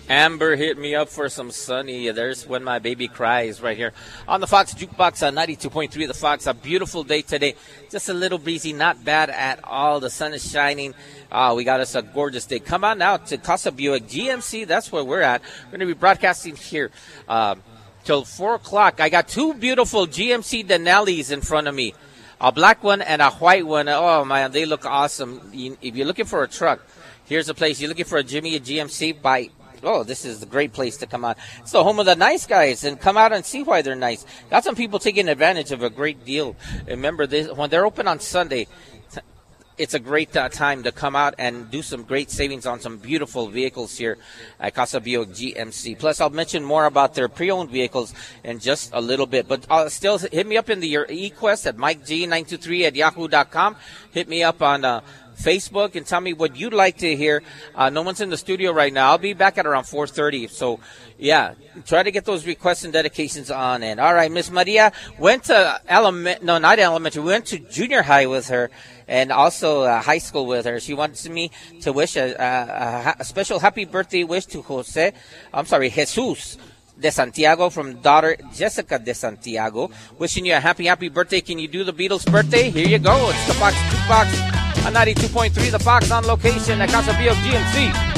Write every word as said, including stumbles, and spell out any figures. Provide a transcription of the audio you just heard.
Amber hit me up for some Sunny. There's When My Baby Cries right here on the Fox Jukebox on ninety-two point three. The Fox, a beautiful day today. Just a little breezy, not bad at all. The sun is shining. Oh, we got us a gorgeous day. Come on out to Casa Buick G M C. That's where we're at. We're going to be broadcasting here um, till four o'clock. I got two beautiful G M C Denali's in front of me. A black one and a white one. Oh, man, they look awesome. If you're looking for a truck, here's a place. You're looking for a Jimmy, a G M C, buy. Oh, this is a great place to come out. It's the home of the nice guys, and come out and see why they're nice. Got some people taking advantage of a great deal. Remember, this, when they're open on Sunday, it's a great uh, time to come out and do some great savings on some beautiful vehicles here at Casa Buick G M C. Plus, I'll mention more about their pre-owned vehicles in just a little bit. But uh, still, hit me up in the your eQuest at Mike G nine two three at yahoo dot com. Hit me up on uh, Facebook and tell me what you'd like to hear. Uh, no one's in the studio right now. I'll be back at around four thirty. So, yeah, try to get those requests and dedications on. And all right, Miss Maria went to element, no, not elementary. We went to junior high with her and also uh, high school with her. She wants me to wish a, a, a special happy birthday wish to Jose. I'm sorry, Jesus de Santiago from daughter Jessica de Santiago. Wishing you a happy, happy birthday. Can you do the Beatles' birthday? Here you go. It's the Fox Jukebox on ninety-two point three. The Fox on location at Casa Buick G M C.